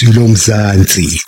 Izwi lomzansi.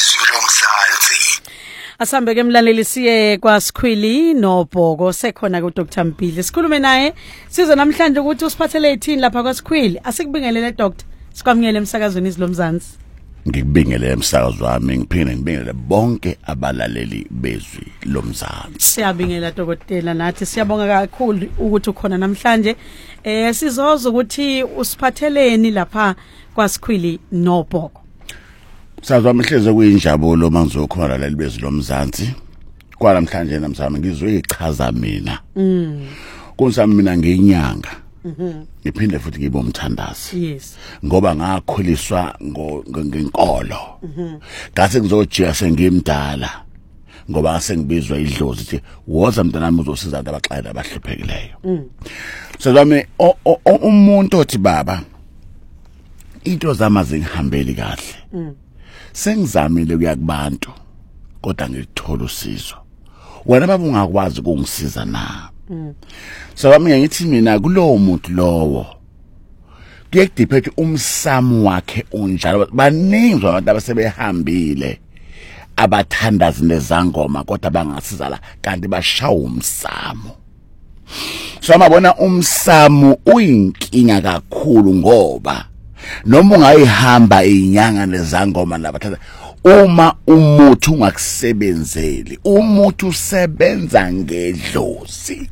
Asambe ke mlaleli siye kwaSkhwili noBhoko sekhona ku Dr Mpili. Sikhulume naye sizo namhlanje ukuthi usiphathele ithini lapha kwaSkhwili. Asikubingelele Dr. Sikwamngele emsakazweni izilomzansi. Ngikubingelele emsakazo wami ngiphinde ngibingelele bonke abalaleli bezwi lomzansi. Siyabingela dokotela nathi siyabonga kakhulu ukuthi ukhona namhlanje. Sizoza ukuthi usiphatheleni lapha kwaSkhwili noBhoko. Sazwami hleze kuyinjabulo mangizokhona lalaleli bezwi lomzansi. Kwalamhlanje namhlanje ngizwe ichaza mina. Kunsami mina ngenyanga. Ngiphinde futhi ngibe umthandazi. Yes. Ngoba ngakhuliswa ngenkolo. Ngase ngizojika sengimdala. Ngoba sengibizwa idlozi ukuthi woza mntanami uzosiza abantu abaxayela abahlephekileyo. Sazwami umuntu othi baba into zama zingihambeli kahle. Sengizamile kuya kubantu kodwa ngithola usizo. Wena baba ungakwazi ukungisiza na? So mina ngithi mina kulowo muntu lowo kuyekudiphethe umsamo wakhe unjalo. Baningi abantu abasebehambile abathandazi nezangoma kodwa bangasiza la kanti bashawa umsamo. So mabona umsamo uyinkinga kakhulu ngoba noma ungayihamba inyanga nezangoma nabathatha uma umuthi ungakusebenzeli umuthi usebenza ngedlozi.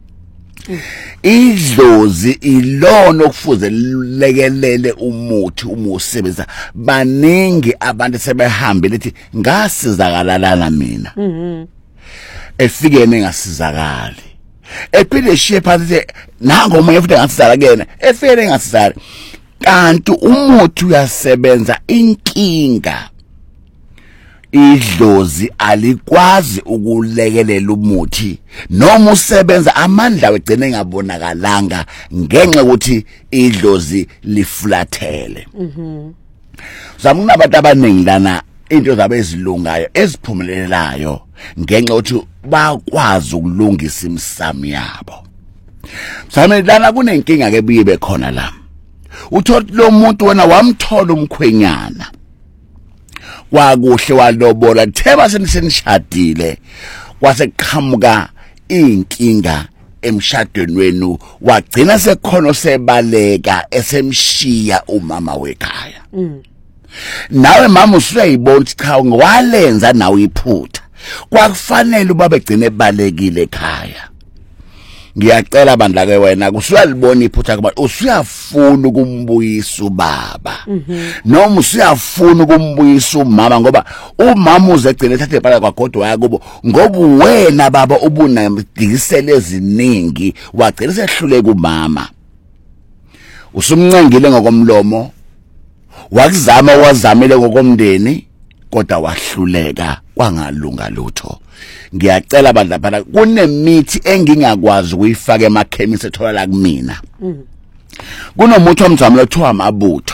Idlozi ilona okufuze lekelele umuthi uma usebenza. Baningi abantu sebehambile ethi ngasizakala mina efikene ngasizakali ephinde shiye phansi nango umoya futhi ngasizakala kena efikene ngasizakala. Kanti umuthi uyasebenza. Inkinga idlozi alikwazi ukulekelela umuthi noma usebenza amandla wegcine ngabonakalanga ngenxa ukuthi idlozi liflathele. Zamuna abantu abaningi lana into zabo ezilungayo eziphumelelayo ngenxa ukuthi bakwazi ukulungisa imsamo yabo. Sami lana kunenkinga ke biye bekhona la. Uthola lo muntu wena wamthola umkhwenyana kwakuhle walobola theba senishadile kwase qhamuka inkinga emshadweni wenu wagcina sekhono sebaleka esemshiya umama wekhaya. Nawe mama usuyayibona cha ngwalenza nawe iphutha kwakufanele ubaba egcine ebalekile ekhaya. Ngiyacela bandla ke wena kusuyalibona iphutha kuba usuyafuna ukumbuyisa ubaba noma usuyafuna ukumbuyisa umama ngoba umama uzegcina ethathe impala kwagodwa yakubo ngoba wena baba ubunamdikisele eziningi wagcina sehluleka umama. Usumncengile ngokomlomo wakuzama wazamile ngokomndeni kodwa wahluleka kwangalunga lutho. Ngiyacela bandla phela kunemithi engingakwazi ukuyifaka emakhemisi etholakala kumina. Kunomuthi omzamela kuthiwa amabutho.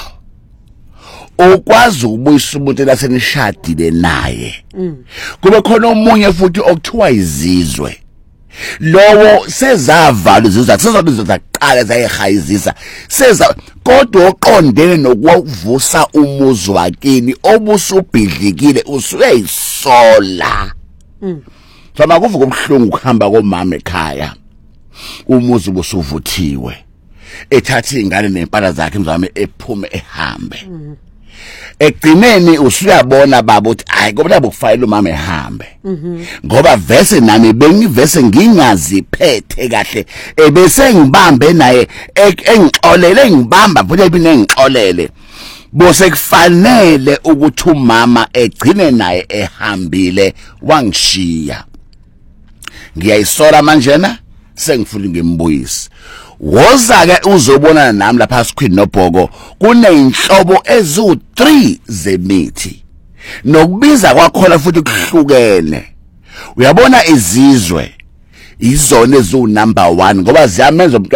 Ukwazi ukubuyisa umuntu lasenishadile naye. Kube khona omunye futhi okuthiwa izizwe. Lowo sezavala izizwe sezobizo zaqala zayihayizisa seza kodwa oqondene nokuvusa umuzi wakini obusubhidlikile usuyisola. Fama kuvuka umhlungu ukuhamba komama ekhaya umuzi busuvuthiwe ethatha ingane nempala zakhe mzame ephume ehambe. Egcineni usuyabona baba uthi hayi ngoba bokufayela umama ehambe ngoba vese nami bengivese ngingaziphethe kahle ebese ngibambe naye engixolele ngibamba futhi ebine ngixolele bose kufanele ukuthi umama egcine naye ehambile wangishiya. Ngiyayisola manjena sengifuna ngembuyisi. Woza ke uzobona nami lapha Skhwili noBhoko kuneyinhlobo ezu3 zemithi. Nokubiza kwakhona futhi kuhlukene. Uyabona izizwe izona ezu number 1 ngoba ziyamenza